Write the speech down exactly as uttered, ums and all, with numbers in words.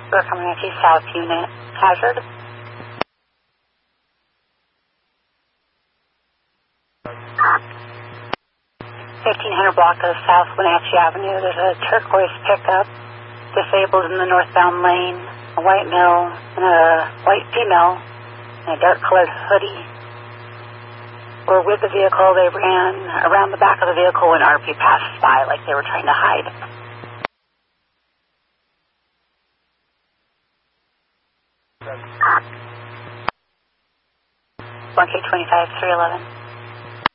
We're coming at you south unit. Hazard. fifteen hundred block of South Wenatchee Avenue. There's a turquoise pickup disabled in the northbound lane, a white male and a white female in a dark colored hoodie. We're with the vehicle. They ran around the back of the vehicle when R P passed by like they were trying to hide. one K twenty-five, three eleven.